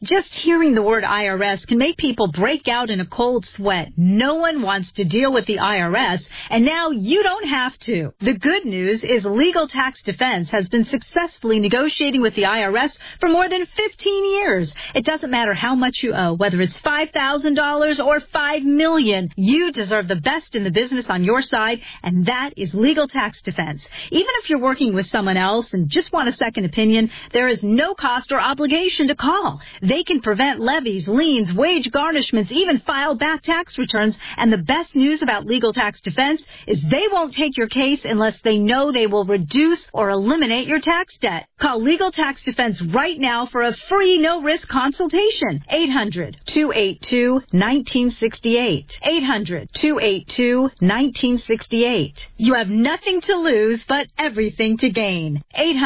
Just hearing the word IRS can make people break out in a cold sweat. No one wants to deal with the IRS, and now you don't have to. The good news is Legal Tax Defense has been successfully negotiating with the IRS for more than 15 years. It doesn't matter how much you owe, whether it's $5,000 or $5 million. You deserve the best in the business on your side, and that is Legal Tax Defense. Even if you're working with someone else and just want a second opinion, there is no cost or obligation to call. They can prevent levies, liens, wage garnishments, even file back tax returns. And the best news about Legal Tax Defense is they won't take your case unless they know they will reduce or eliminate your tax debt. Call Legal Tax Defense right now for a free no-risk consultation. 800-282-1968. 800-282-1968. You have nothing to lose but everything to gain.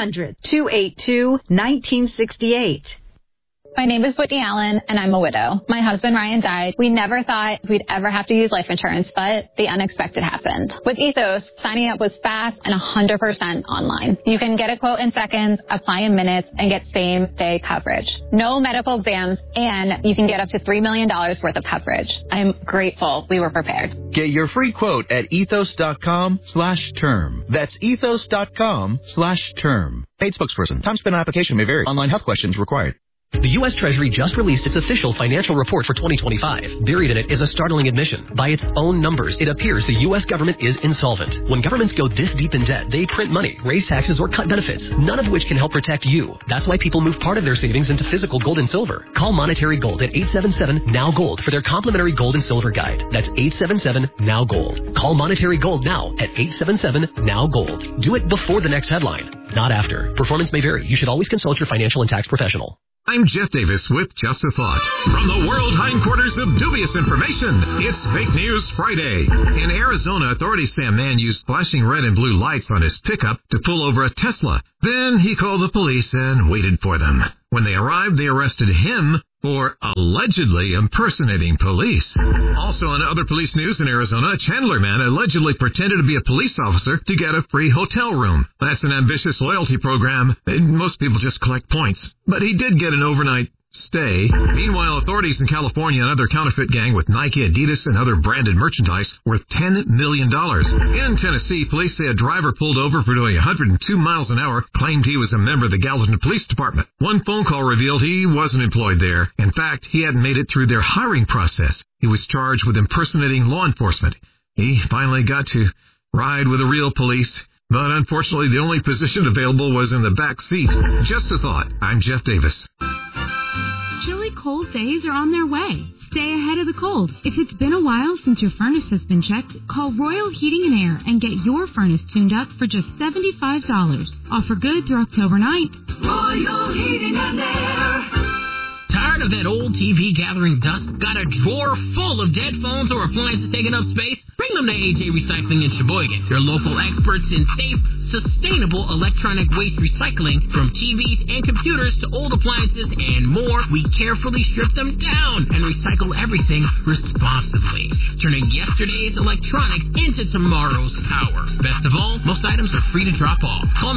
800-282-1968. My name is Whitney Allen, and I'm a widow. My husband, Ryan, died. We never thought we'd ever have to use life insurance, but the unexpected happened. With Ethos, signing up was fast and 100% online. You can get a quote in seconds, apply in minutes, and get same-day coverage. No medical exams, and you can get up to $3 million worth of coverage. I'm grateful we were prepared. Get your free quote at ethos.com/term. That's ethos.com/term. Paid spokesperson. Time spent on application may vary. Online health questions required. The U.S. Treasury just released its official financial report for 2025. Buried in it is a startling admission. By its own numbers, it appears the U.S. government is insolvent. When governments go this deep in debt, they print money, raise taxes, or cut benefits, none of which can help protect you. That's why people move part of their savings into physical gold and silver. Call Monetary Gold at 877-NOW-GOLD for their complimentary gold and silver guide. That's 877-NOW-GOLD. Call Monetary Gold now at 877-NOW-GOLD. Do it before the next headline, not after. Performance may vary. You should always consult your financial and tax professional. I'm Jeff Davis with Just a Thought. From the world hindquarters of dubious information, it's Fake News Friday. In Arizona, authorities say a man used flashing red and blue lights on his pickup to pull over a Tesla. Then he called the police and waited for them. When they arrived, they arrested him for allegedly impersonating police. Also in other police news in Arizona, a Chandler man allegedly pretended to be a police officer to get a free hotel room. That's an ambitious loyalty program. Most people just collect points. But he did get an overnight stay. Meanwhile, authorities in California, another counterfeit gang with Nike, Adidas, and other branded merchandise worth $10 million. In Tennessee, police say a driver pulled over for doing 102 miles an hour, claimed he was a member of the Gallatin Police Department. One phone call revealed he wasn't employed there. In fact, he hadn't made it through their hiring process. He was charged with impersonating law enforcement. He finally got to ride with the real police, but unfortunately the only position available was in the back seat. Just a thought. I'm Jeff Davis. Chilly cold days are on their way. Stay ahead of the cold. If it's been a while since your furnace has been checked, call Royal Heating and Air and get your furnace tuned up for just $75. Offer good through October 9th. Royal Heating and Air. Tired of that old TV gathering dust? Got a drawer full of dead phones or appliances taking up space? Bring them to AJ Recycling in Sheboygan. They're local experts in safe, sustainable electronic waste recycling. From TVs and computers to old appliances and more, we carefully strip them down and recycle everything responsibly, turning yesterday's electronics into tomorrow's power. Best of all, most items are free to drop off. Call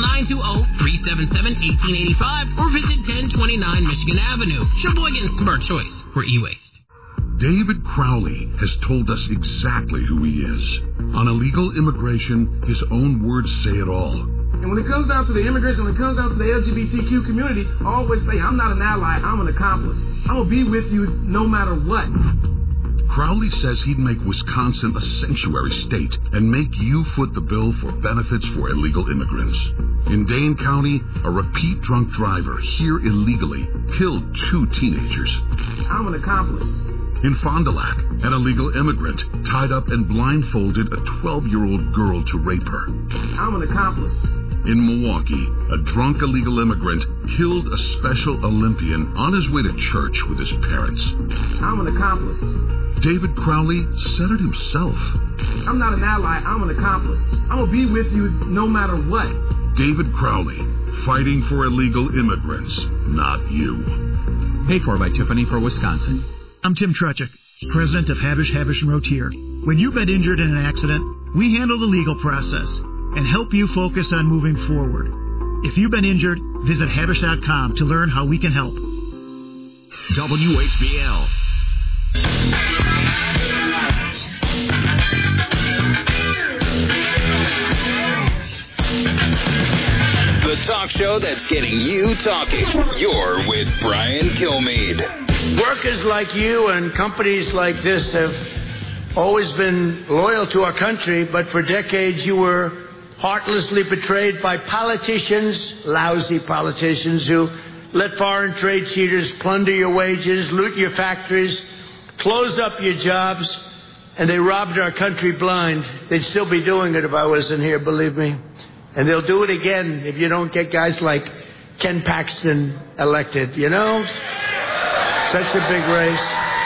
920-377-1885 or visit 1029 Michigan Avenue. Sheboygan's smart choice for e-waste. David Crowley has told us exactly who he is. On illegal immigration, his own words say it all. And when it comes down to the immigrants, when it comes down to the LGBTQ community, I always say, I'm not an ally, I'm an accomplice. I'm going to be with you no matter what. Crowley says he'd make Wisconsin a sanctuary state and make you foot the bill for benefits for illegal immigrants. In Dane County, a repeat drunk driver here illegally killed 2 teenagers. I'm an accomplice. In Fond du Lac, an illegal immigrant tied up and blindfolded a 12-year-old girl to rape her. I'm an accomplice. In Milwaukee, a drunk illegal immigrant killed a Special Olympian on his way to church with his parents. I'm an accomplice. David Crowley said it himself. I'm not an ally, I'm an accomplice. I'm going to be with you no matter what. David Crowley, fighting for illegal immigrants, not you. Paid for by Tiffany for Wisconsin. I'm Tim Trutchik, president of Havish & Rotier. When you've been injured in an accident, we handle the legal process and help you focus on moving forward. If you've been injured, visit Havish.com to learn how we can help. WHBL. The talk show that's getting you talking. You're with Brian Kilmeade. Workers like you and companies like this have always been loyal to our country, but for decades you were heartlessly betrayed by politicians, lousy politicians, who let foreign trade cheaters plunder your wages, loot your factories, close up your jobs, and they robbed our country blind. They'd still be doing it if I wasn't here, believe me. And they'll do it again if you don't get guys like Ken Paxton elected, you know? Such a big race.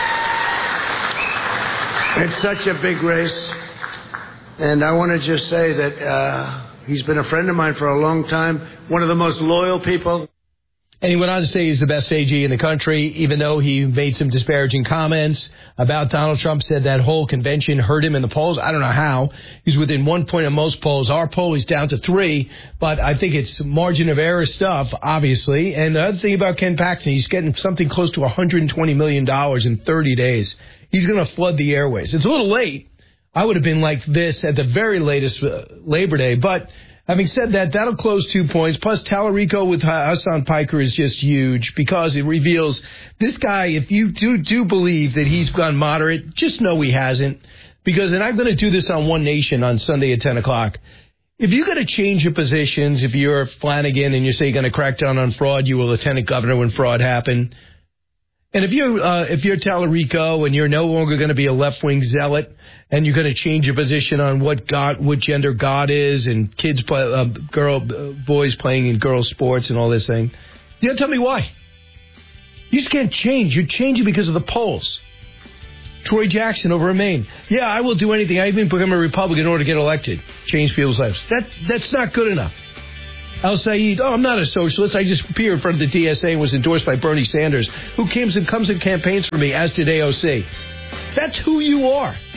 It's such a big race. And I want to just say that he's been a friend of mine for a long time, one of the most loyal people. And he went on to say he's the best AG in the country, even though he made some disparaging comments about Donald Trump, said that whole convention hurt him in the polls. I don't know how. He's within 1 point in most polls. Our poll is down to 3, but I think it's margin of error stuff, obviously. And the other thing about Ken Paxton, he's getting something close to $120 million in 30 days. He's going to flood the airways. It's a little late. I would have been like this at the very latest Labor Day, but having said that, that'll close 2 points. Plus, Tallarico with Hassan Piker is just huge because it reveals this guy, if you do believe that he's gone moderate, just know he hasn't. Because, and I'm going to do this on One Nation on Sunday at 10 o'clock. If you're going to change your positions, if you're Flanagan and you say you're going to crack down on fraud, you were lieutenant governor when fraud happened. And if you're Tallarico and you're no longer going to be a left-wing zealot, and you're going to change your position on what gender God is, and kids boys playing in girls' sports and all this thing, you got to tell me why. You just can't change. You're changing because of the polls. Troy Jackson over in Maine. Yeah, I will do anything. I even become a Republican in order to get elected. Change people's lives. That's not good enough. Al Saeed, I'm not a socialist. I just appeared in front of the DSA and was endorsed by Bernie Sanders, who comes and campaigns for me, as did AOC. That's who you are.